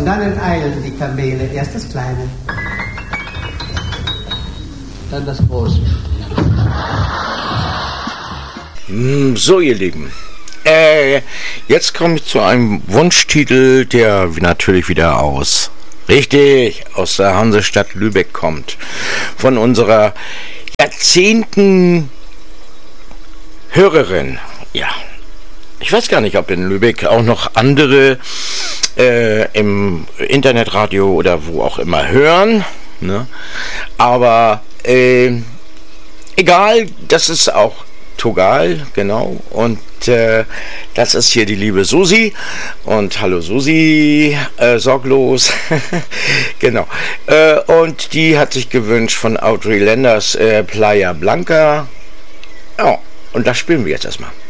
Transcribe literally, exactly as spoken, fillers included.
und dann enteilten die Kamele. Erst das Kleine, dann das Große. So, ihr Lieben, äh, jetzt komme ich zu einem Wunschtitel, der natürlich wieder aus, richtig, aus der Hansestadt Lübeck kommt. Von unserer Jahrzehnten Hörerin, ja. Ich weiß gar nicht, ob in Lübeck auch noch andere äh, im Internetradio oder wo auch immer hören, ne? Aber äh, egal, das ist auch Togal, genau. Und äh, das ist hier die liebe Susi. Und hallo Susi, äh, sorglos. Genau. Äh, und die hat sich gewünscht von Audrey Landers äh, Playa Blanca. Ja, und das spielen wir jetzt erstmal.